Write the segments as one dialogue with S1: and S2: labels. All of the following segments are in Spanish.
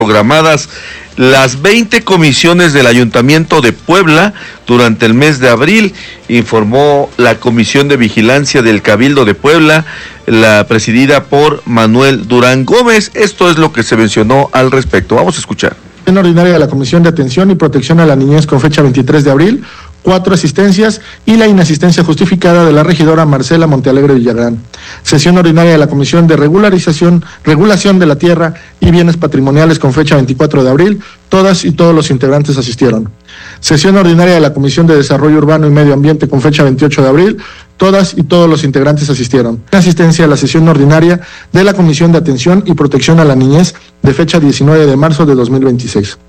S1: programadas las 20 comisiones del Ayuntamiento de Puebla durante el mes de abril, informó la Comisión de Vigilancia del Cabildo de Puebla, la presidida por Manuel Durán Gómez. Esto es lo que se mencionó al respecto. Vamos a escuchar.
S2: Sesión ordinaria de la Comisión de Atención y Protección a la Niñez con fecha 23 de abril, 4 asistencias y la inasistencia justificada de la regidora Marcela Montealegre Villagrán. Sesión ordinaria de la Comisión de Regulación de la Tierra y Bienes Patrimoniales con fecha 24 de abril, todas y todos los integrantes asistieron. Sesión ordinaria de la Comisión de Desarrollo Urbano y Medio Ambiente con fecha 28 de abril, todas y todos los integrantes asistieron. Asistencia a la sesión ordinaria de la Comisión de Atención y Protección a la Niñez de fecha 19 de marzo de 2026.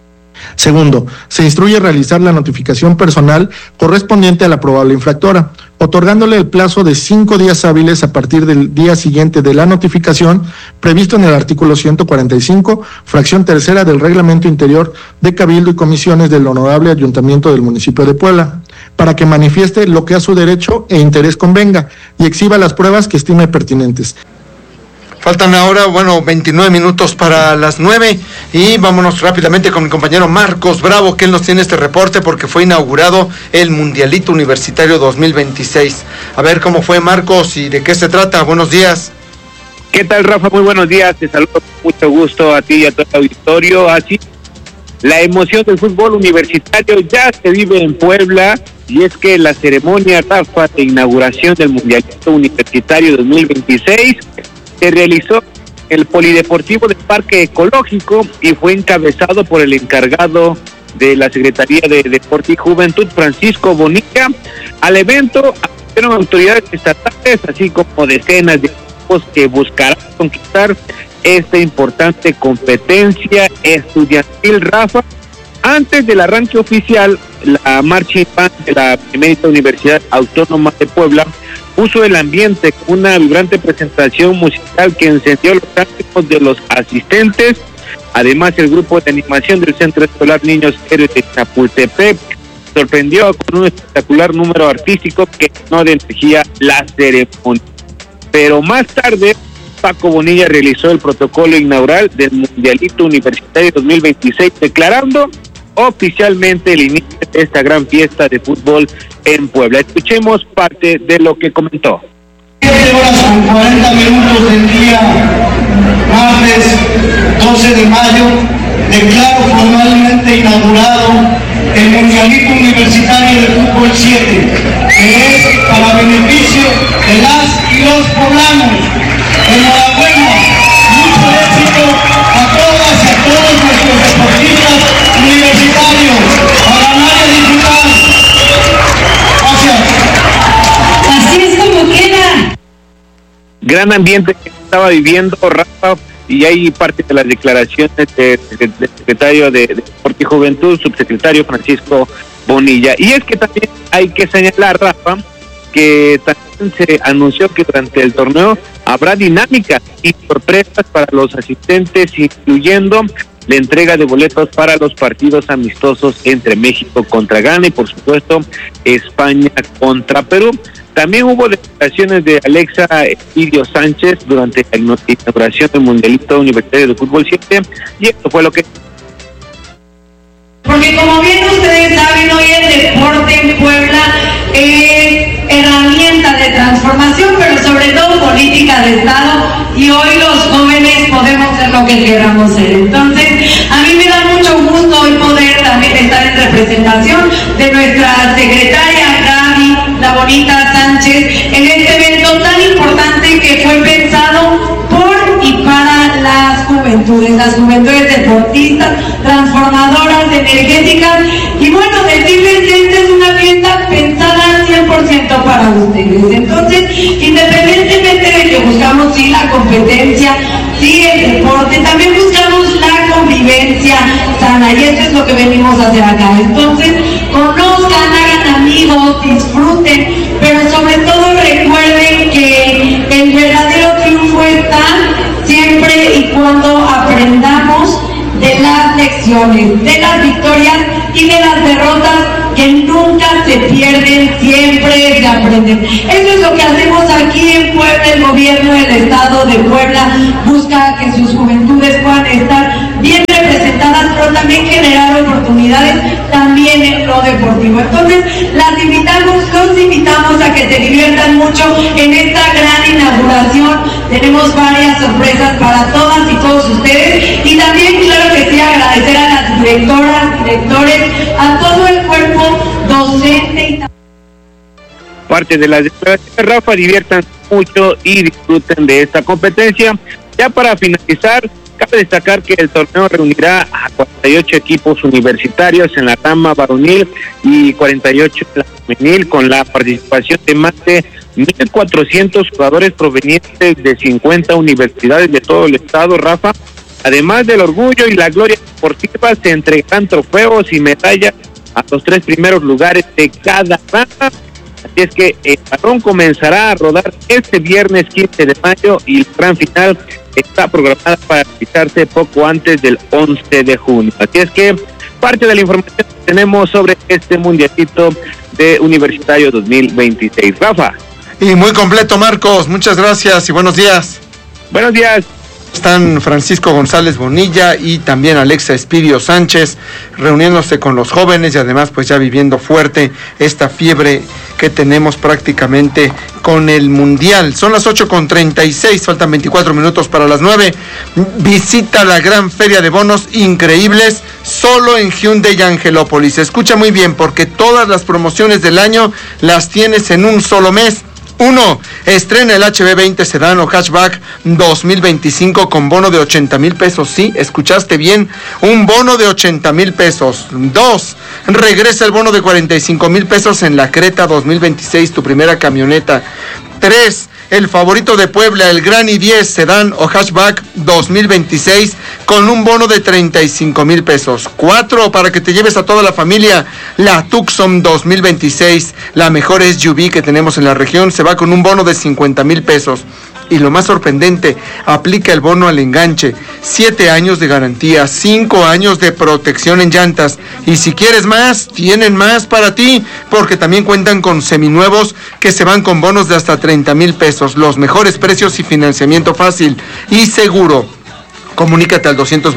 S2: Segundo, se instruye realizar la notificación personal correspondiente a la probable infractora, otorgándole el plazo de 5 días hábiles a partir del día siguiente de la notificación previsto en el artículo 145, fracción tercera del Reglamento Interior de Cabildo y Comisiones del Honorable Ayuntamiento del Municipio de Puebla, para que manifieste lo que a su derecho e interés convenga y exhiba las pruebas que estime pertinentes.
S3: Faltan ahora, 29 minutos para las 9 y vámonos rápidamente con mi compañero Marcos Bravo, que él nos tiene este reporte porque fue inaugurado el Mundialito Universitario 2026. A ver cómo fue, Marcos, y de qué se trata. Buenos días.
S4: ¿Qué tal, Rafa? Muy buenos días. Te saludo con mucho gusto a ti y a todo el auditorio. Así, la emoción del fútbol universitario ya se vive en Puebla, y es que la ceremonia, Rafa, de inauguración del Mundialito Universitario 2026 se realizó el Polideportivo del Parque Ecológico y fue encabezado por el encargado de la Secretaría de Deporte y Juventud, Francisco Bonilla. Al evento asistieron autoridades estatales, así como decenas de equipos que buscarán conquistar esta importante competencia estudiantil, Rafa. Antes del arranque oficial, la marching band de la Benemérita Universidad Autónoma de Puebla puso el ambiente con una vibrante presentación musical que encendió los ánimos de los asistentes. Además, el grupo de animación del Centro Escolar Niños Héroes de Chapultepec sorprendió con un espectacular número artístico que llenó de energía la ceremonia. Pero más tarde, Paco Bonilla realizó el protocolo inaugural del Mundialito Universitario 2026, declarando oficialmente el inicio de esta gran fiesta de fútbol en Puebla. Escuchemos parte de lo que comentó.
S5: 7 horas con 40 minutos del día martes 12 de mayo, declaro formalmente inaugurado el Mundialito Universitario de Fútbol 7, que es para beneficio de las y los poblanos. Enhorabuena, mucho éxito a todas y a todos nuestros deportistas universitarios, a ganar y a disfrutar. Gracias.
S6: Así es como queda.
S4: Gran ambiente que estaba viviendo, Rafa, y hay parte de las declaraciones del secretario de Deporte y Juventud, subsecretario Francisco Bonilla. Y es que también hay que señalar, Rafa, que también se anunció que durante el torneo habrá dinámicas y sorpresas para los asistentes, incluyendo la entrega de boletos para los partidos amistosos entre México contra Ghana y, por supuesto, España contra Perú. También hubo declaraciones de Alexa Idio Sánchez durante la inauguración del Mundialito Universitario de Fútbol 7, y esto fue lo que...
S6: Porque como bien ustedes saben, hoy el deporte en Puebla es herramienta de transformación, pero sobre todo política de Estado, y hoy los jóvenes podemos ser lo que queramos ser. Entonces, a mí me da mucho gusto hoy poder también estar en representación de nuestra secretaria Gaby, la bonita Sánchez, en este evento tan importante que fue pensado por y para las juventudes deportistas, transformadoras, energéticas, y bueno, decirles que esta es una fiesta pensada 100% para ustedes. Entonces, independientemente de que buscamos sí la competencia, sí el deporte, también buscamos la convivencia sana, y eso es lo que venimos a hacer acá. Entonces, conozcan, hagan amigos, disfruten, pero sobre todo recuerden que el verdadero triunfo está siempre y cuando aprendamos de las lecciones, de las victorias y de las derrotas, que nunca se pierden, siempre se aprenden. Eso es lo que hacemos aquí en Puebla. El gobierno del estado de Puebla busca que sus juventudes puedan estar bien oportunidades también en lo deportivo. Entonces, los invitamos a que se diviertan mucho en esta gran inauguración. Tenemos varias sorpresas para todas y todos ustedes, y también, claro que sí, agradecer a las directoras, directores, a todo el cuerpo docente y
S4: parte de las declaraciones. Rafa, diviertan mucho y disfruten de esta competencia. Ya para finalizar, cabe destacar que el torneo reunirá a 48 equipos universitarios en la rama varonil y 48 en la femenil, con la participación de más de 1,400 jugadores provenientes de 50 universidades de todo el estado, Rafa. Además del orgullo y la gloria deportiva, se entregarán trofeos y medallas a los 3 primeros lugares de cada rama. Así es que el balón comenzará a rodar este viernes 15 de mayo y la gran final está programada para realizarse poco antes del 11 de junio. Así es que parte de la información que tenemos sobre este mundialito de Universitario 2026. Rafa.
S3: Y muy completo, Marcos. Muchas gracias y buenos días.
S4: Buenos días.
S3: Están Francisco González Bonilla y también Alexa Espirio Sánchez reuniéndose con los jóvenes y además pues ya viviendo fuerte esta fiebre que tenemos prácticamente con el Mundial. Son las 8:36, faltan 24 minutos para las 9. Visita la gran feria de bonos increíbles solo en Hyundai Angelópolis. Escucha muy bien, porque todas las promociones del año las tienes en un solo mes. 1. Estrena el HB20 Sedán o Hatchback 2025 con bono de 80,000 pesos. Sí, escuchaste bien, un bono de 80,000 pesos. 2. Regresa el bono de 45,000 pesos en la Creta 2026, tu primera camioneta. 3. El favorito de Puebla, el Gran i10 Sedán o Hatchback 2026 con un bono de 35,000 pesos. 4. Para que te lleves a toda la familia, la Tucson 2026, la mejor SUV que tenemos en la región, se va con un bono de 50,000 pesos. Y lo más sorprendente, aplica el bono al enganche, 7 años de garantía, 5 años de protección en llantas, y si quieres más, tienen más para ti, porque también cuentan con seminuevos que se van con bonos de hasta 30,000 pesos, los mejores precios y financiamiento fácil y seguro. Comunícate al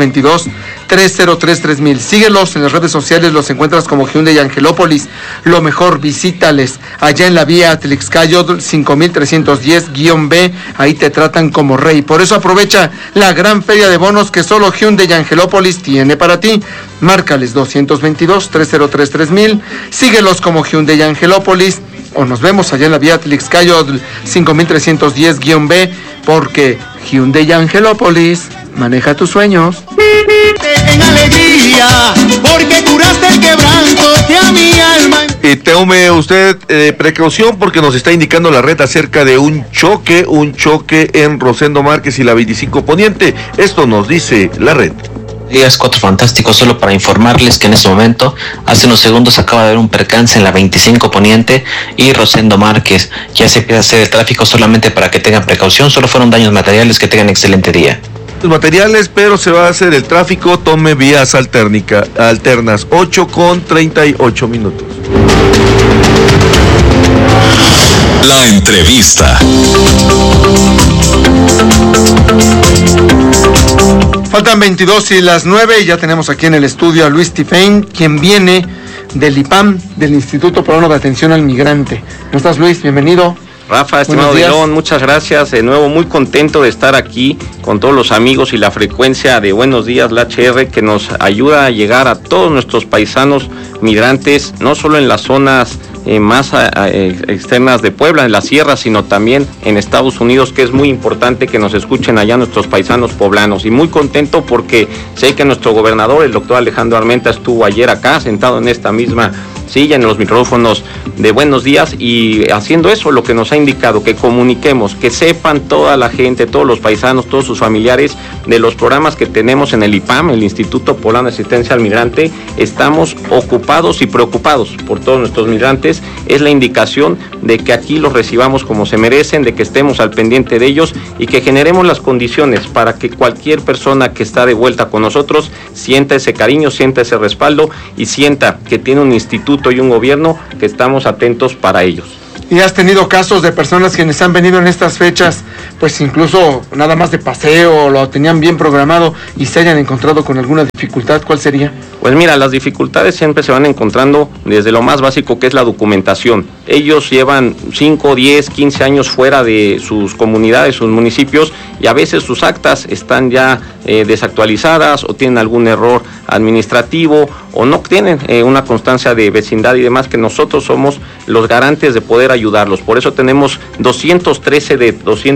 S3: 222-303-3000. Síguelos en las redes sociales, los encuentras como Hyundai Angelópolis. Lo mejor, visítales allá en la vía Atlixcayotl 5310-B. Ahí te tratan como rey. Por eso aprovecha la gran feria de bonos que solo Hyundai Angelópolis tiene para ti. Márcales 222-303-3000. Síguelos como Hyundai Angelópolis. O nos vemos allá en la vía Atlixcayotl 5310-B, porque Hyundai Angelópolis maneja tus sueños.
S7: En alegría, porque curaste el quebranto que a mi alma.
S1: Y tome usted precaución, porque nos está indicando la red acerca de un choque en Rosendo Márquez y la 25 Poniente. Esto nos dice la red.
S8: Días 4 Fantásticos, solo para informarles que en este momento, hace unos segundos, acaba de haber un percance en la 25 Poniente y Rosendo Márquez. Ya se empieza a hacer el tráfico, solamente para que tengan precaución, solo fueron daños materiales. Que tengan excelente día.
S1: Materiales, pero se va a hacer el tráfico, tome vías alternas, 8:38.
S9: La entrevista.
S3: Faltan 22 y las 9, y ya tenemos aquí en el estudio a Luis Tifain, quien viene del IPAM, del Instituto Peruano de Atención al Migrante. ¿Cómo estás, Luis? Bienvenido.
S10: Rafa, estimado León, muchas gracias. De nuevo, muy contento de estar aquí con todos los amigos y la frecuencia de Buenos Días, la HR, que nos ayuda a llegar a todos nuestros paisanos migrantes, no solo en las zonas más externas de Puebla, en la sierra, sino también en Estados Unidos, que es muy importante que nos escuchen allá nuestros paisanos poblanos. Y muy contento porque sé que nuestro gobernador, el doctor Alejandro Armenta, estuvo ayer acá, sentado en esta misma silla, en los micrófonos de Buenos Días, y haciendo eso, lo que nos ha indicado, que comuniquemos, que sepan toda la gente, todos los paisanos, todos sus familiares, de los programas que tenemos en el IPAM, el Instituto Poblano de Asistencia al Migrante. Estamos ocupados y preocupados por todos nuestros migrantes. Es la indicación de que aquí los recibamos como se merecen, de que estemos al pendiente de ellos y que generemos las condiciones para que cualquier persona que está de vuelta con nosotros sienta ese cariño, sienta ese respaldo y sienta que tiene un instituto y un gobierno que estamos atentos para ellos.
S3: ¿Y has tenido casos de personas quienes han venido en estas fechas, pues incluso nada más de paseo, lo tenían bien programado y se hayan encontrado con alguna dificultad? ¿Cuál sería?
S10: Pues mira, las dificultades siempre se van encontrando desde lo más básico, que es la documentación. Ellos llevan 5, 10, 15 años fuera de sus comunidades, sus municipios, y a veces sus actas están ya desactualizadas o tienen algún error administrativo o no tienen una constancia de vecindad y demás, que nosotros somos los garantes de poder ayudarlos. Por eso tenemos 213 de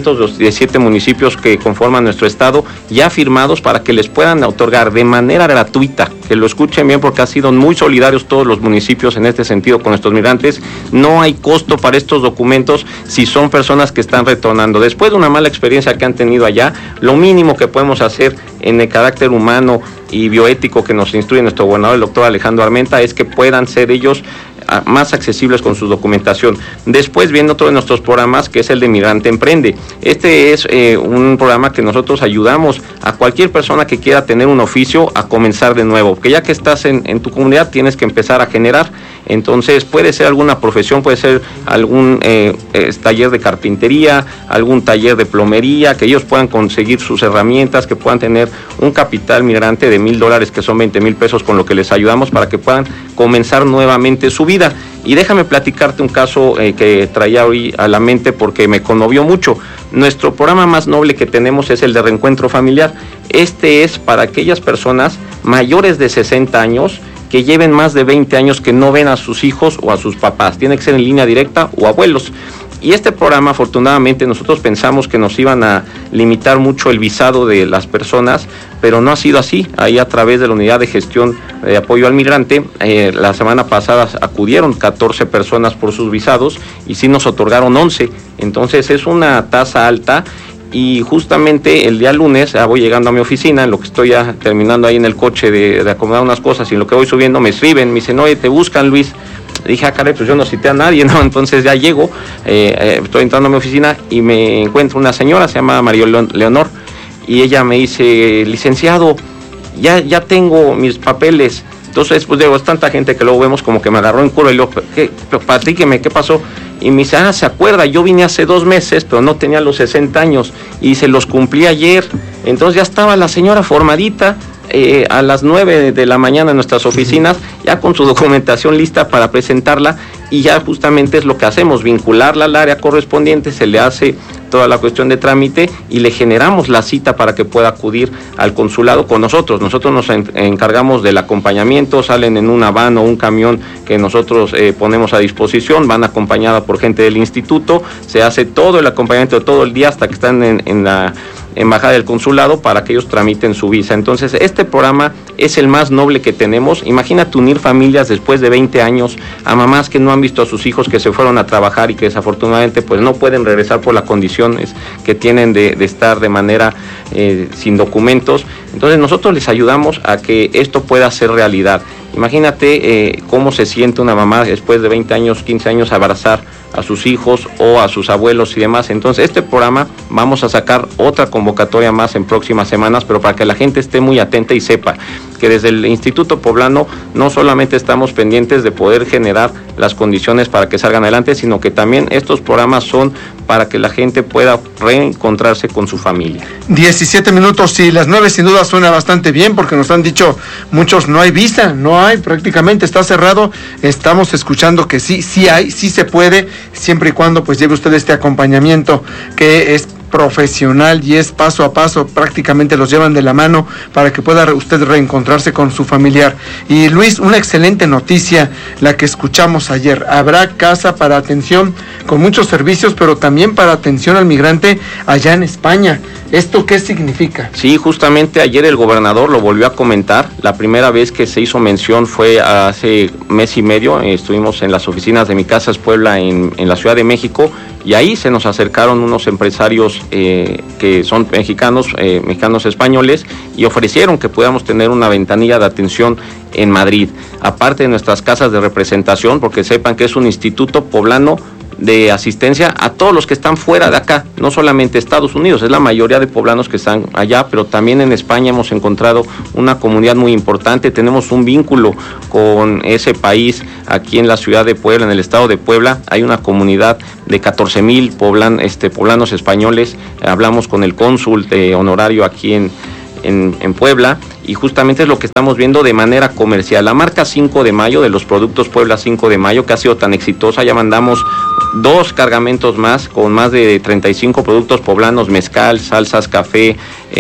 S10: 217 municipios que conforman nuestro estado ya firmados para que les puedan otorgar de manera gratuita, que lo escuchen bien porque han sido muy solidarios todos los municipios en este sentido con nuestros migrantes. No hay costo para estos documentos si son personas que están retornando. Después de una mala experiencia que han tenido allá, lo mínimo que podemos hacer en el carácter humano y bioético que nos instruye nuestro gobernador, el doctor Alejandro Armenta, es que puedan ser ellos más accesibles con su documentación. Después viene otro de nuestros programas, que es el de Migrante Emprende. Este es un programa que nosotros ayudamos a cualquier persona que quiera tener un oficio a comenzar de nuevo, porque ya que estás en tu comunidad tienes que empezar a generar. Entonces puede ser alguna profesión, puede ser algún taller de carpintería, algún taller de plomería, que ellos puedan conseguir sus herramientas, que puedan tener un capital migrante de $1,000, que son 20,000 pesos, con lo que les ayudamos para que puedan comenzar nuevamente su vida. Y déjame platicarte un caso que traía hoy a la mente porque me conmovió mucho. Nuestro programa más noble que tenemos es el de reencuentro familiar. Este es para aquellas personas mayores de 60 años que lleven más de 20 años que no ven a sus hijos o a sus papás. Tiene que ser en línea directa o abuelos. Y este programa, afortunadamente, nosotros pensamos que nos iban a limitar mucho el visado de las personas, pero no ha sido así. Ahí, a través de la Unidad de Gestión de Apoyo al Migrante, la semana pasada acudieron 14 personas por sus visados y sí nos otorgaron 11. Entonces es una tasa alta. Y justamente el día lunes voy llegando a mi oficina, en lo que estoy ya terminando ahí en el coche de acomodar unas cosas, y en lo que voy subiendo me escriben, me dicen, oye, te buscan, Luis. Dije, caray, pues yo no cité a nadie, ¿no? Entonces ya llego, estoy entrando a mi oficina y me encuentro una señora, se llama María Leonor, y ella me dice, licenciado, ya tengo mis papeles. Entonces, pues digo, es tanta gente que luego vemos como que me agarró en curva y luego, platíqueme, ¿qué pasó? Y me dice, se acuerda, yo vine hace 2 meses, pero no tenía los 60 años y se los cumplí ayer. Entonces ya estaba la señora formadita a las 9 de la mañana en nuestras oficinas, ya con su documentación lista para presentarla, y ya justamente es lo que hacemos, vincularla al área correspondiente, se le hace toda la cuestión de trámite y le generamos la cita para que pueda acudir al consulado con nosotros. Nosotros nos encargamos del acompañamiento, salen en una van o un camión que nosotros ponemos a disposición, van acompañada por gente del instituto, se hace todo el acompañamiento todo el día hasta que están en la embajada del consulado para que ellos tramiten su visa. Entonces, este programa es el más noble que tenemos. Imagínate unir familias después de 20 años, a mamás que no han visto a sus hijos, que se fueron a trabajar y que desafortunadamente pues no pueden regresar por las condiciones que tienen de estar de manera sin documentos. Entonces nosotros les ayudamos a que esto pueda ser realidad. Imagínate cómo se siente una mamá después de 20 años, 15 años abrazar a sus hijos o a sus abuelos y demás. Entonces este programa vamos a sacar otra convocatoria más en próximas semanas, pero para que la gente esté muy atenta y sepa que desde el Instituto Poblano no solamente estamos pendientes de poder generar las condiciones para que salgan adelante, sino que también estos programas son para que la gente pueda reencontrarse con su familia.
S3: 17 minutos y las 9 sin duda suena bastante bien, porque nos han dicho muchos, no hay visa, no hay, prácticamente está cerrado. Estamos escuchando que sí hay, sí se puede, siempre y cuando pues lleve usted este acompañamiento que es profesional y es paso a paso, prácticamente los llevan de la mano para que pueda usted reencontrarse con su familiar. Y Luis, una excelente noticia la que escuchamos ayer, habrá casa para atención con muchos servicios, pero también para atención al migrante allá en España. ¿Esto qué significa?
S10: Sí, justamente ayer el gobernador lo volvió a comentar. La primera vez que se hizo mención fue hace mes y medio. Estuvimos en las oficinas de Mi Casa es Puebla en la Ciudad de México, y ahí se nos acercaron unos empresarios que son mexicanos españoles, y ofrecieron que podamos tener una ventanilla de atención en Madrid, aparte de nuestras casas de representación, porque sepan que es un instituto poblano de asistencia a todos los que están fuera de acá, no solamente Estados Unidos, es la mayoría de poblanos que están allá, pero también en España hemos encontrado una comunidad muy importante, tenemos un vínculo con ese país. Aquí en la ciudad de Puebla, en el estado de Puebla, hay una comunidad de 14,000 poblanos españoles. Hablamos con el cónsul honorario aquí en Puebla, y justamente es lo que estamos viendo de manera comercial. La marca 5 de mayo, de los productos Puebla 5 de mayo, que ha sido tan exitosa, ya mandamos 2 cargamentos más con más de 35 productos poblanos: mezcal, salsas, café,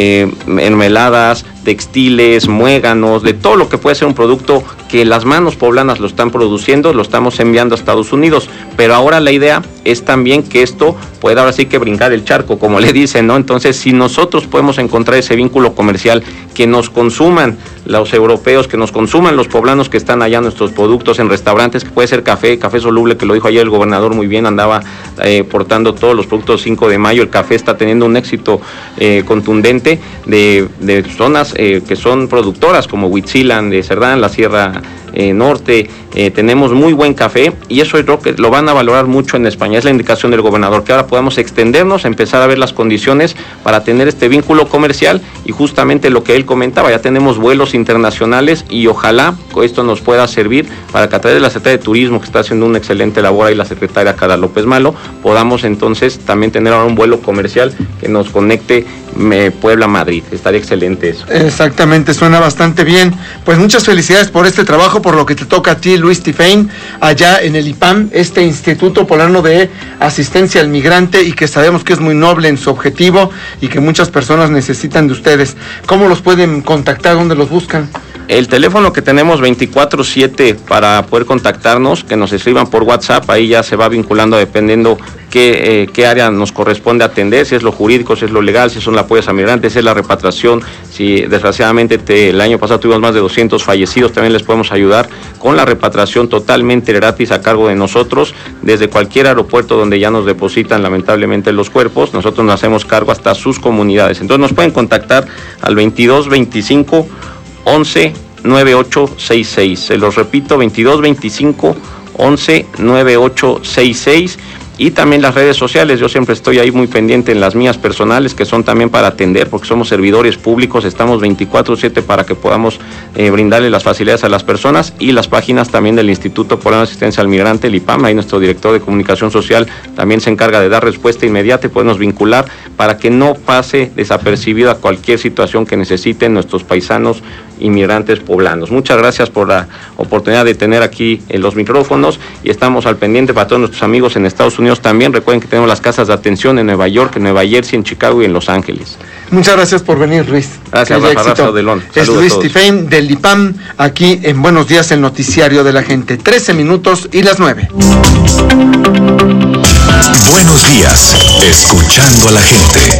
S10: mermeladas, textiles, muéganos, de todo lo que puede ser un producto que las manos poblanas lo están produciendo, lo estamos enviando a Estados Unidos. Pero ahora la idea es también que esto pueda ahora sí que brincar el charco, como le dicen, ¿no? Entonces, si nosotros podemos encontrar ese vínculo comercial, que nos consuman los europeos, que nos consuman los poblanos que están allá nuestros productos en restaurantes, que puede ser café soluble, que lo dijo ayer el gobernador muy bien, andaba portando todos los productos 5 de mayo, el café está teniendo un éxito contundente de zonas que son productoras como Huitzilan, de Cerdán, la Sierra Norte, tenemos muy buen café, y eso yo creo que lo van a valorar mucho en España. Es la indicación del gobernador, que ahora podamos extendernos, empezar a ver las condiciones para tener este vínculo comercial, y justamente lo que él comentaba, ya tenemos vuelos internacionales, y ojalá esto nos pueda servir para que a través de la Secretaría de Turismo, que está haciendo una excelente labor ahí la secretaria Cara López Malo, podamos entonces también tener ahora un vuelo comercial que nos conecte Puebla-Madrid. Estaría excelente eso.
S3: Exactamente, suena bastante bien. Pues muchas felicidades por este trabajo, por lo que te toca a ti, Luis Tifain, allá en el IPAM, este Instituto Poblano de Asistencia al Migrante, y que sabemos que es muy noble en su objetivo y que muchas personas necesitan de ustedes. ¿Cómo los pueden contactar? ¿Dónde los buscan?
S10: El teléfono que tenemos 24/7 para poder contactarnos, que nos escriban por WhatsApp, ahí ya se va vinculando dependiendo qué área nos corresponde atender, si es lo jurídico, si es lo legal, si son los apoyos a migrantes, si es la repatriación. Si desgraciadamente el año pasado tuvimos más de 200 fallecidos, también les podemos ayudar con la repatriación totalmente gratis a cargo de nosotros, desde cualquier aeropuerto donde ya nos depositan lamentablemente los cuerpos, nosotros nos hacemos cargo hasta sus comunidades. Entonces nos pueden contactar al 2225 11 9866. Se los repito, 2225 11 9866. Y también las redes sociales, yo siempre estoy ahí muy pendiente en las mías personales, que son también para atender, porque somos servidores públicos, estamos 24/7 para que podamos brindarle las facilidades a las personas, y las páginas también del Instituto Poblano de Asistencia al Migrante, el IPAM, ahí nuestro director de comunicación social también se encarga de dar respuesta inmediata y podernos vincular para que no pase desapercibido a cualquier situación que necesiten nuestros paisanos inmigrantes poblanos. Muchas gracias por la oportunidad de tener aquí los micrófonos, y estamos al pendiente para todos nuestros amigos en Estados Unidos también. Recuerden que tenemos las casas de atención en Nueva York, en Nueva Jersey, en Chicago y en Los Ángeles.
S3: Muchas gracias por venir, Luis.
S10: Gracias, Rafa Delón.
S3: Es Luis Tifain del IPAM, aquí en Buenos Días, el noticiario de la gente. 13 minutos y las 9.
S9: Buenos días, escuchando a la gente.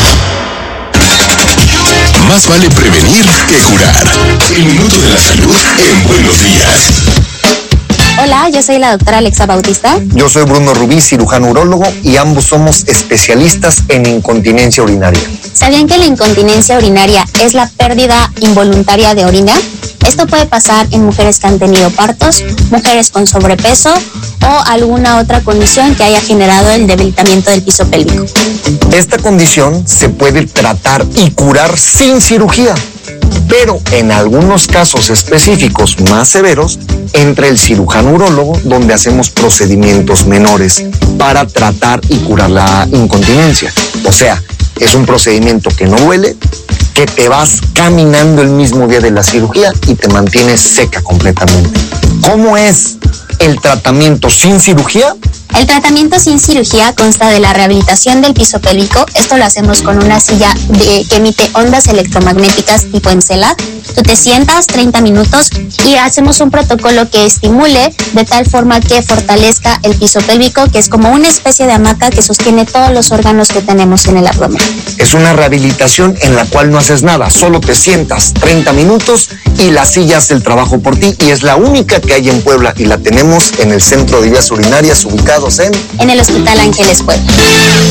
S9: Más vale prevenir que curar. El minuto de la salud en Buenos Días.
S11: Hola, yo soy la doctora Alexa Bautista.
S12: Yo soy Bruno Rubí, cirujano urólogo, y ambos somos especialistas en incontinencia urinaria.
S11: ¿Sabían que la incontinencia urinaria es la pérdida involuntaria de orina? Esto puede pasar en mujeres que han tenido partos, mujeres con sobrepeso o alguna otra condición que haya generado el debilitamiento del piso pélvico.
S12: Esta condición se puede tratar y curar sin cirugía, pero en algunos casos específicos más severos, entra el cirujano urólogo, donde hacemos procedimientos menores para tratar y curar la incontinencia. O sea, es un procedimiento que no duele, que te vas caminando el mismo día de la cirugía y te mantienes seca completamente. ¿Cómo es el tratamiento sin cirugía?
S11: El tratamiento sin cirugía consta de la rehabilitación del piso pélvico. Esto lo hacemos con una silla que emite ondas electromagnéticas tipo ENCELAD. Tú te sientas 30 minutos y hacemos un protocolo que estimule de tal forma que fortalezca el piso pélvico, que es como una especie de hamaca que sostiene todos los órganos que tenemos en el abdomen.
S12: Es una rehabilitación en la cual no haces nada, solo te sientas 30 minutos y la silla hace el trabajo por ti, y es la única que hay en Puebla, y la tenemos en el Centro de Vías Urinarias, ubicados en
S11: el Hospital Ángeles Puebla.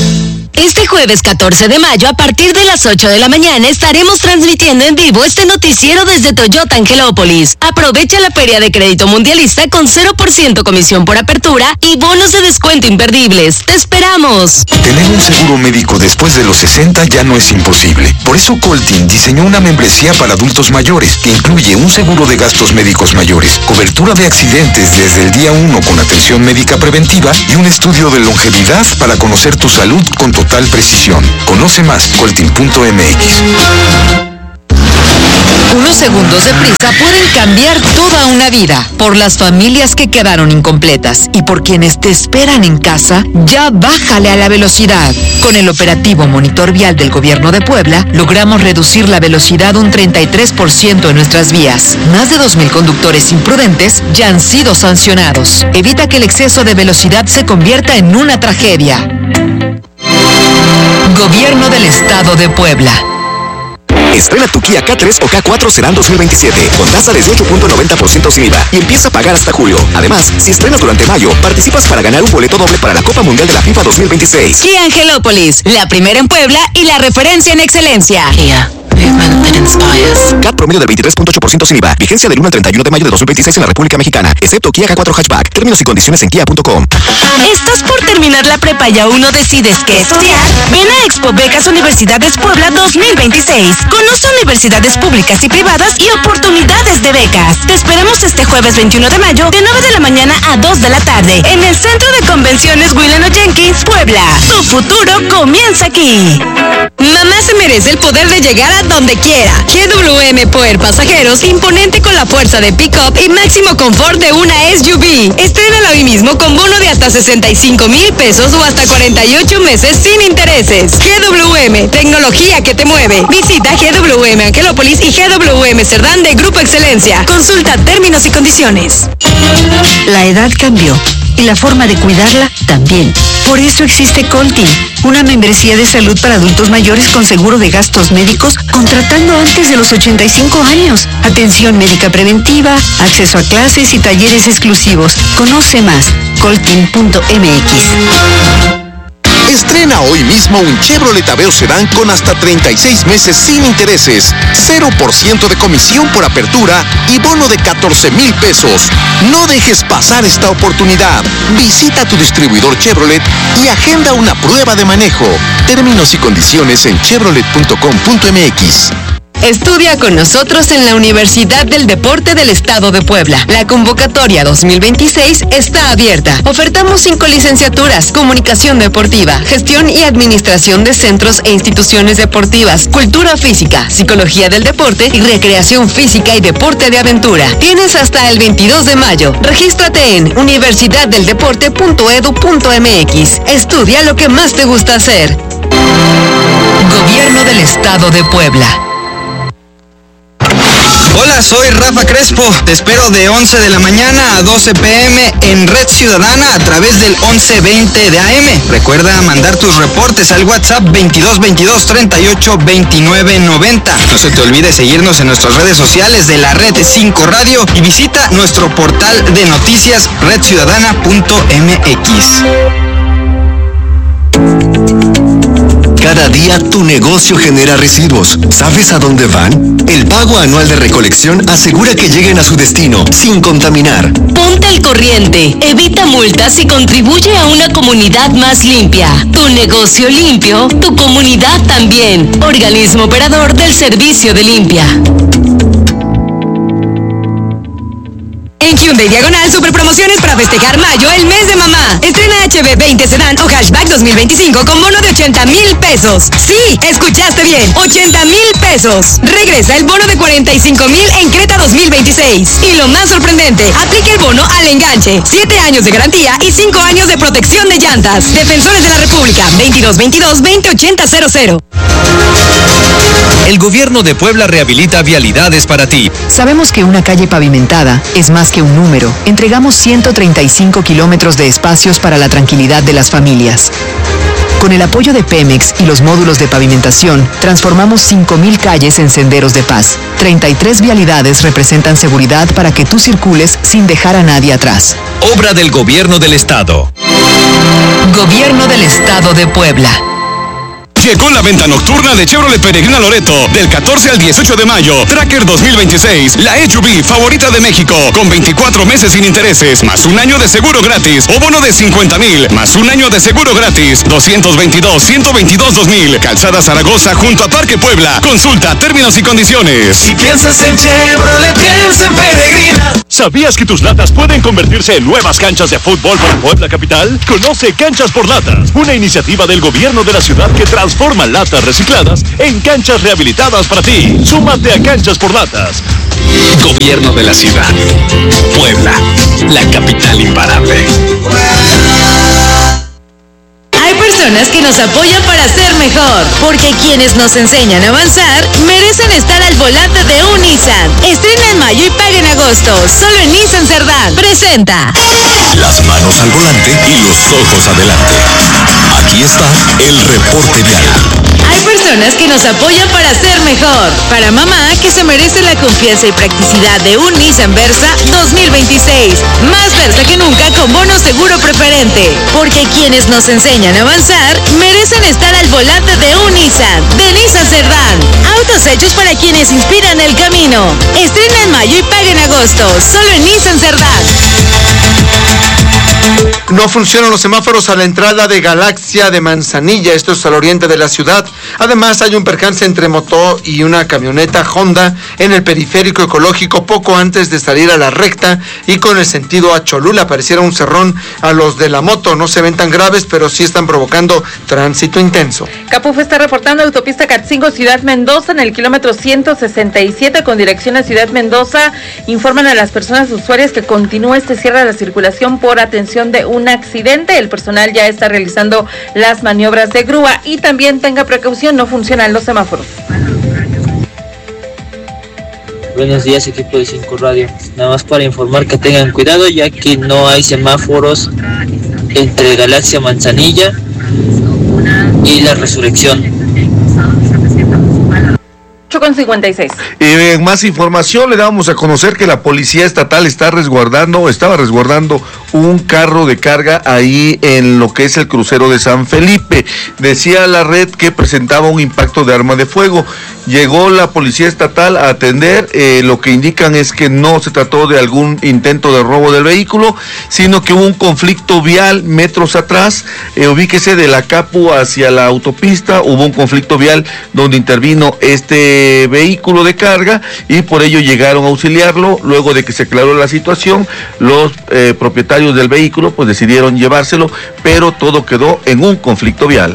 S13: Este jueves 14 de mayo, a partir de las 8 de la mañana, estaremos transmitiendo en vivo este noticiero desde Toyota Angelópolis. Aprovecha la feria de crédito mundialista con 0% comisión por apertura y bonos de descuento imperdibles. ¡Te esperamos!
S14: Tener un seguro médico después de los 60 ya no es imposible. Por eso Coltin diseñó una membresía para adultos mayores que incluye un seguro de gastos médicos mayores, cobertura de accidentes desde el día 1 con atención médica preventiva y un estudio de longevidad para conocer tu salud con total precisión. Conoce más, coltin.mx.
S15: Unos segundos de prisa pueden cambiar toda una vida. Por las familias que quedaron incompletas y por quienes te esperan en casa, ya bájale a la velocidad. Con el operativo Monitor Vial del Gobierno de Puebla, logramos reducir la velocidad un 33% en nuestras vías. Más de 2,000 conductores imprudentes ya han sido sancionados. Evita que el exceso de velocidad se convierta en una tragedia. Gobierno del Estado de Puebla.
S16: Estrena tu Kia K3 o K4 Sedan 2027 con tasa de 8.90% sin IVA y empieza a pagar hasta julio. Además, si estrenas durante mayo, participas para ganar un boleto doble para la Copa Mundial de la FIFA 2026.
S13: Kia Angelópolis, la primera en Puebla y la referencia en excelencia. Kia.
S16: CAT promedio del 23.8% sin IVA. Vigencia del 1 al 31 de mayo de 2026 en la República Mexicana, excepto Kia K4 Hatchback. Términos y condiciones en kia.com.
S13: ¿Estás por terminar la prepa y aún no decides qué estudiar? Ven a Expo Becas Universidades Puebla 2026. Conoce universidades públicas y privadas y oportunidades de becas. Te esperamos este jueves 21 de mayo de 9 de la mañana a 2 de la tarde en el Centro de Convenciones William O. Jenkins, Puebla. Tu futuro comienza aquí. Mamá se merece el poder de llegar a donde quiera. GWM Power Pasajeros, imponente con la fuerza de pick-up y máximo confort de una SUV. Estrénala hoy mismo con bono de hasta 65,000 pesos o hasta 48 meses sin intereses. GWM, tecnología que te mueve. Visita GWM Angelópolis y GWM Cerdán de Grupo Excelencia. Consulta términos y condiciones.
S15: La edad cambió y la forma de cuidarla también. Por eso existe Coltin, una membresía de salud para adultos mayores con seguro de gastos médicos contratando antes de los 85 años. Atención médica preventiva, acceso a clases y talleres exclusivos. Conoce más, coltin.mx.
S9: Estrena hoy mismo un Chevrolet Aveo Sedán con hasta 36 meses sin intereses, 0% de comisión por apertura y bono de 14,000 pesos. No dejes pasar esta oportunidad. Visita tu distribuidor Chevrolet y agenda una prueba de manejo. Términos y condiciones en chevrolet.com.mx.
S13: Estudia con nosotros en la Universidad del Deporte del Estado de Puebla. La convocatoria 2026 está abierta. Ofertamos 5 licenciaturas: Comunicación Deportiva, Gestión y Administración de Centros e Instituciones Deportivas, Cultura Física, Psicología del Deporte y Recreación Física y Deporte de Aventura. Tienes hasta el 22 de mayo. Regístrate en universidaddeldeporte.edu.mx. Estudia lo que más te gusta hacer.
S15: Gobierno del Estado de Puebla.
S17: Hola, soy Rafa Crespo. Te espero de 11 de la mañana a 12 p.m. en Red Ciudadana a través del 1120 de AM. Recuerda mandar tus reportes al WhatsApp 2222 38 29 90. No se te olvide seguirnos en nuestras redes sociales de la Red 5 Radio y visita nuestro portal de noticias redciudadana.mx.
S16: Cada día tu negocio genera residuos. ¿Sabes a dónde van? El pago anual de recolección asegura que lleguen a su destino sin contaminar.
S13: Ponte al corriente, evita multas y contribuye a una comunidad más limpia. Tu negocio limpio, tu comunidad también. Organismo operador del Servicio de Limpia. En Hyundai Diagonal, super promociones para festejar mayo, el mes de mamá. Estrena HB20 Sedán o Hatchback 2025 con bono de 80,000 pesos. Sí, escuchaste bien, 80,000 pesos. Regresa el bono de 45,000 en Creta 2026. Y lo más sorprendente, aplica el bono al enganche. 7 años de garantía y 5 años de protección de llantas. Defensores de la República, 2222-208000.
S18: El Gobierno de Puebla rehabilita vialidades para ti.
S15: Sabemos que una calle pavimentada es más que un número. Entregamos 135 kilómetros de espacios para la tranquilidad de las familias. Con el apoyo de Pemex y los módulos de pavimentación, transformamos 5,000 calles en senderos de paz. 33 vialidades representan seguridad para que tú circules sin dejar a nadie atrás.
S18: Obra del Gobierno del Estado.
S15: Gobierno del Estado de Puebla.
S19: Sigue con la venta nocturna de Chevrolet Peregrina Loreto del 14 al 18 de mayo. Tracker 2026, la SUV favorita de México, con 24 meses sin intereses, más un año de seguro gratis, o bono de 50,000, más un año de seguro gratis, 222-122-2000, Calzada Zaragoza junto a Parque Puebla. Consulta términos y condiciones.
S7: Si piensas en Chevrolet, piensa en Peregrina.
S20: ¿Sabías que tus latas pueden convertirse en nuevas canchas de fútbol para Puebla Capital? Conoce Canchas por Latas, una iniciativa del gobierno de la ciudad que transforma latas recicladas en canchas rehabilitadas para ti. Súmate a Canchas por Latas.
S18: Gobierno de la ciudad. Puebla, la capital imparable.
S13: Hay personas que nos apoyan para ser mejor, porque quienes nos enseñan a avanzar merecen estar al volante de un Nissan. Estrena en mayo y paga en agosto, solo en Nissan Cerdán. Presenta.
S14: Las manos al volante y los ojos adelante. Aquí está el reporte vial.
S13: Hay personas que nos apoyan para ser mejor. Para mamá, que se merece la confianza y practicidad de un Nissan Versa 2026. Más Versa que nunca con bono seguro preferente. Porque quienes nos enseñan a avanzar merecen estar al volante de un Nissan. De Nissan Cerdán. Autos hechos para quienes inspiran el camino. Estrena en mayo y paga en agosto. Solo en Nissan Cerdán.
S3: No funcionan los semáforos a la entrada de Galaxia de Manzanilla, esto es al oriente de la ciudad. Además, hay un percance entre moto y una camioneta Honda en el periférico ecológico poco antes de salir a la recta y con el sentido a Cholula. Pareciera un cerrón a los de la moto. No se ven tan graves, pero sí están provocando tránsito intenso.
S21: Capuf está reportando autopista Catzingo Ciudad Mendoza en el kilómetro 167 con dirección a Ciudad Mendoza. Informan a las personas usuarias que continúa este cierre de la circulación por atención de un accidente. El personal ya está realizando las maniobras de grúa y también tenga precaución, no funcionan los semáforos.
S22: Buenos días, equipo de 5 Radio. Nada más para informar que tengan cuidado ya que no hay semáforos entre Galaxia Manzanilla y la Resurrección.
S21: 8:56.
S1: Más información, le damos a conocer que la policía estatal estaba resguardando un carro de carga ahí en lo que es el crucero de San Felipe. Decía la red que presentaba un impacto de arma de fuego. Llegó la policía estatal a atender, lo que indican es que no se trató de algún intento de robo del vehículo, sino que hubo un conflicto vial metros atrás, ubíquese de la Capu hacia la autopista, hubo un conflicto vial donde intervino este vehículo de carga y por ello llegaron a auxiliarlo. Luego de que se aclaró la situación, los propietarios del vehículo pues decidieron llevárselo, pero todo quedó en un conflicto vial.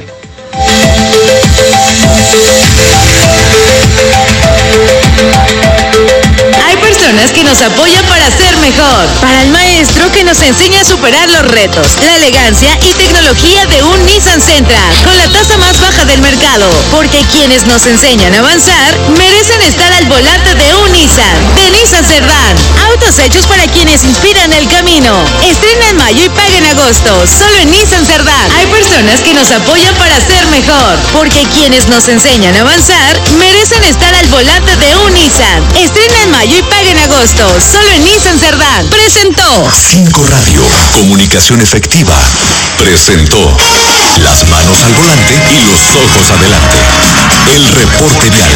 S13: Hay personas que nos apoyan para ser mejor. Para el maestro que nos enseña a superar los retos, la elegancia y tecnología de un Nissan Sentra, con la tasa más baja del mercado. Porque quienes nos enseñan a avanzar merecen estar al volante de un Nissan. De Nissan Cerdán. Autos hechos para quienes inspiran el camino. Estrena en mayo y paga en agosto. Solo en Nissan Cerdán. Hay personas que nos apoyan para ser mejor. Porque quienes nos enseñan a avanzar merecen estar al volante de un Nissan. Estrena en mayo y paga en agosto. Solo en Nissan Cerdán. Presentó
S14: 5 Radio, comunicación efectiva. Presentó las manos al volante y los ojos adelante. El reporte vial.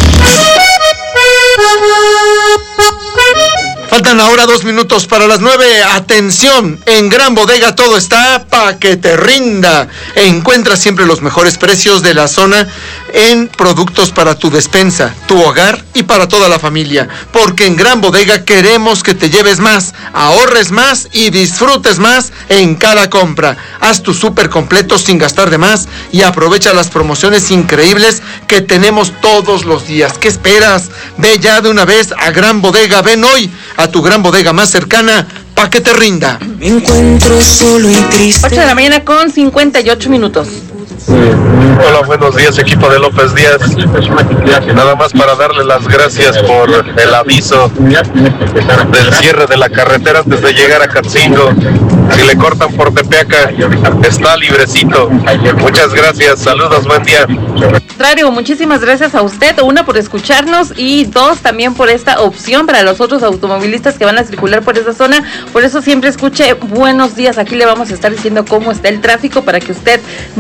S3: Faltan ahora 2 minutos para las 9. Atención, en Gran Bodega todo está pa' que te rinda. Encuentra siempre los mejores precios de la zona en productos para tu despensa, tu hogar y para toda la familia. Porque en Gran Bodega queremos que te lleves más, ahorres más y disfrutes más en cada compra. Haz tu súper completo sin gastar de más y aprovecha las promociones increíbles que tenemos todos los días. ¿Qué esperas? Ve ya de una vez a Gran Bodega. Ven hoy a tu Gran Bodega más cercana pa' que te rinda.
S7: Me encuentro solo y triste.
S21: 8 de la mañana con 58 minutos.
S23: Hola, buenos días, equipo de López Díaz. Nada más para darle las gracias por el aviso del cierre de la carretera antes de llegar a Catzingo. Si le cortan por Tepeaca, está librecito. Muchas gracias, saludos, buen día.
S21: Contrario, muchísimas gracias a usted, una por escucharnos y dos también por esta opción para los otros automovilistas que van a circular por esa zona. Por eso siempre escuche Buenos Días, aquí le vamos a estar diciendo cómo está el tráfico para que usted no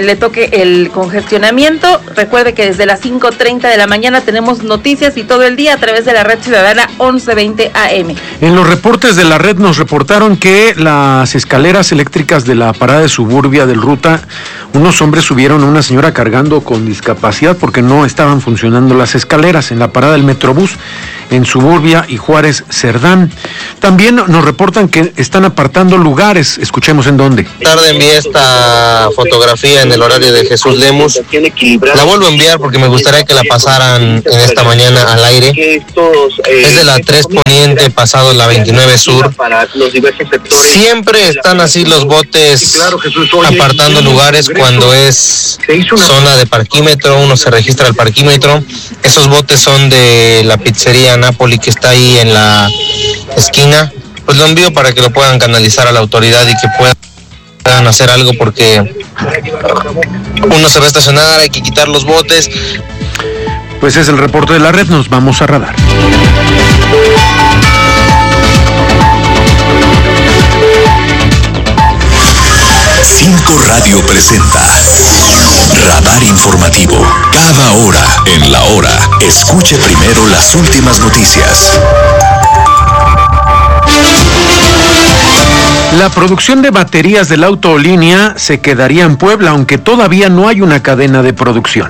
S21: le toque el congestionamiento. Recuerde que desde las 5:30 de la mañana tenemos noticias y todo el día a través de la Red Ciudadana 1120 AM.
S2: En los reportes de la red nos reportaron que las escaleras eléctricas de la parada de Suburbia del Ruta, unos hombres subieron a una señora cargando con discapacidad porque no estaban funcionando las escaleras en la parada del Metrobús en Suburbia y Juárez Cerdán. También nos reportan que están apartando lugares. Escuchemos en dónde.
S5: Tarde envié esta fotografía en el horario de Jesús Lemus. La vuelvo a enviar porque me gustaría que la pasaran en esta mañana al aire. Es de la 3 Poniente pasado la 29 Sur. Siempre están así los botes apartando lugares cuando es zona de parquímetro, uno se registra al parquímetro. Esos botes son de la pizzería Napoli que está ahí en la esquina. Pues lo envío para que lo puedan canalizar a la autoridad y que puedan hacer algo porque uno se va a estacionar, hay que quitar los botes.
S2: Pues es el reporte de la red, nos vamos a Radar.
S14: Cinco Radio presenta Radar Informativo. Cada hora en la hora. Escuche primero las últimas noticias.
S2: La producción de baterías del auto línea se quedaría en Puebla, aunque todavía no hay una cadena de producción.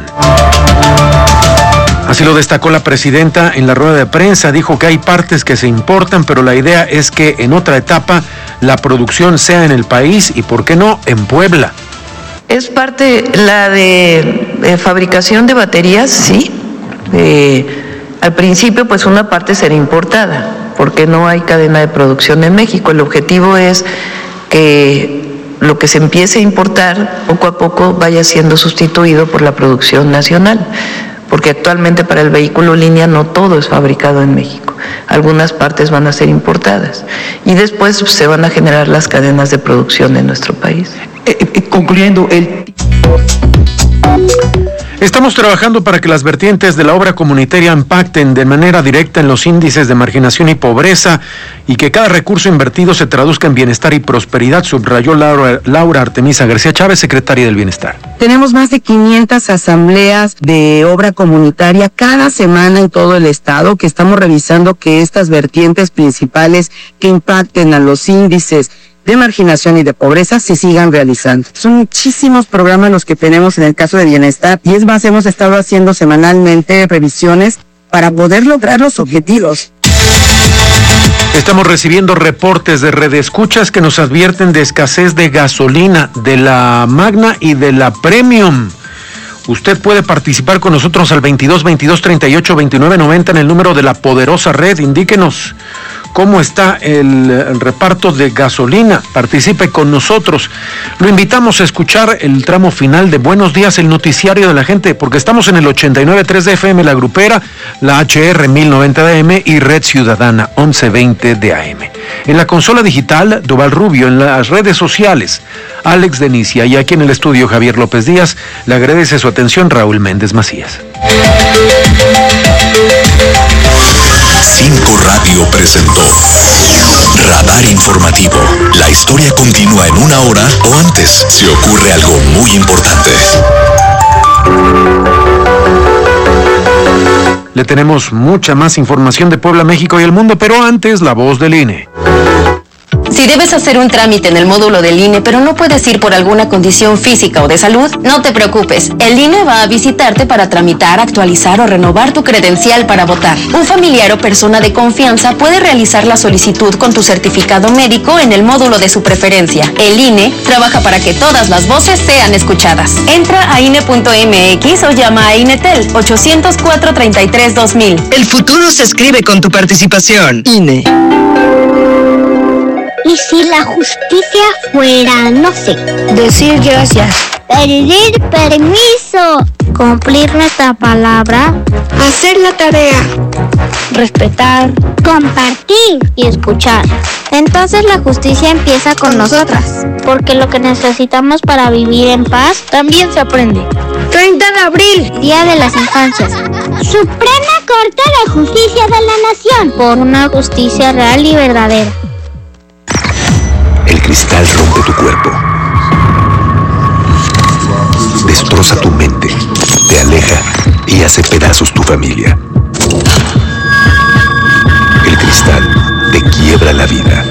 S2: Así lo destacó la presidenta en la rueda de prensa. Dijo que hay partes que se importan, pero la idea es que en otra etapa la producción sea en el país y, ¿por qué no?, en Puebla.
S6: Es parte la de fabricación de baterías, sí. Al principio, pues una parte será importada, porque no hay cadena de producción en México. El objetivo es que lo que se empiece a importar poco a poco vaya siendo sustituido por la producción nacional, porque actualmente para el vehículo línea no todo es fabricado en México. Algunas partes van a ser importadas y después se van a generar las cadenas de producción en nuestro país.
S2: Concluyendo, estamos trabajando para que las vertientes de la obra comunitaria impacten de manera directa en los índices de marginación y pobreza y que cada recurso invertido se traduzca en bienestar y prosperidad, subrayó Laura Artemisa García Chávez, secretaria del Bienestar.
S24: Tenemos más de 500 asambleas de obra comunitaria cada semana en todo el estado, que estamos revisando que estas vertientes principales que impacten a los índices de marginación y de pobreza se sigan realizando. Son muchísimos programas los que tenemos en el caso de bienestar y es más, hemos estado haciendo semanalmente revisiones para poder lograr los objetivos.
S2: Estamos recibiendo reportes de redescuchas que nos advierten de escasez de gasolina, de la Magna y de la Premium. Usted puede participar con nosotros al 22 22 38 29 90 en el número de la poderosa red. Indíquenos cómo está el reparto de gasolina. Participe con nosotros. Lo invitamos a escuchar el tramo final de Buenos Días, el noticiario de la gente, porque estamos en el 89.3 de FM, La Grupera, la HR 1090 de AM y Red Ciudadana 1120 de AM. En la consola digital, Doval Rubio, en las redes sociales, Alex Denicia, y aquí en el estudio, Javier López Díaz. Le agradece su atención, Raúl Méndez Macías.
S14: 5 Radio presentó Radar Informativo. La historia continúa en una hora o antes si ocurre algo muy importante.
S2: Le tenemos mucha más información de Puebla, México y el mundo, pero antes la voz del INE.
S25: Si debes hacer un trámite en el módulo del INE, pero no puedes ir por alguna condición física o de salud, no te preocupes. El INE va a visitarte para tramitar, actualizar o renovar tu credencial para votar. Un familiar o persona de confianza puede realizar la solicitud con tu certificado médico en el módulo de su preferencia. El INE trabaja para que todas las voces sean escuchadas. Entra a INE.mx o llama a INETEL 800-433-2000.
S15: El futuro se escribe con tu participación. INE.
S26: ¿Y si la justicia fuera, no sé,
S11: Decir gracias.
S26: pedir permiso, cumplir nuestra palabra,
S11: Hacer la tarea.
S26: respetar, compartir y escuchar? Entonces la justicia empieza con nosotras, porque lo que necesitamos para vivir en paz también se aprende.
S11: 30 de abril.
S26: Día de las Infancias. Suprema Corte de Justicia de la Nación, por una justicia real y verdadera.
S14: El cristal rompe tu cuerpo. destroza tu mente, te aleja y hace pedazos tu familia. El cristal te quiebra la vida.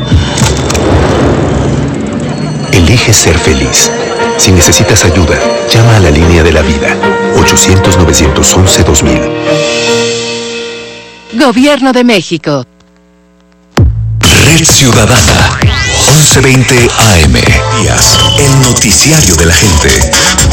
S14: Elige ser feliz. Si necesitas ayuda, llama a la línea de la vida. 800-911-2000.
S15: Gobierno de México.
S4: Red Ciudadana, 1120 AM. El noticiario de la gente.